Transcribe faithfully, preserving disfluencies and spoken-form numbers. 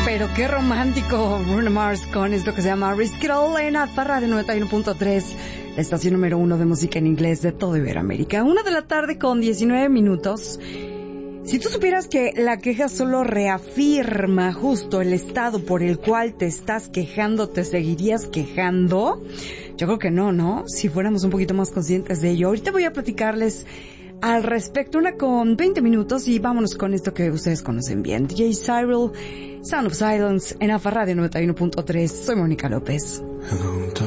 Pero qué romántico. Bruno Mars con esto que se llama Risk It All en Alfa Radio noventa y uno punto tres, la estación número uno de música en inglés de todo Iberoamérica. Una de la tarde con diecinueve minutos. Si tú supieras que la queja solo reafirma justo el estado por el cual te estás quejando, ¿te seguirías quejando? Yo creo que no, ¿no? Si fuéramos un poquito más conscientes de ello. Ahorita voy a platicarles al respecto, una con veinte minutos, y vámonos con esto que ustedes conocen bien. D J Cyril, Sound of Silence, en Alfa Radio noventa y uno punto tres. Soy Mónica López. Hello,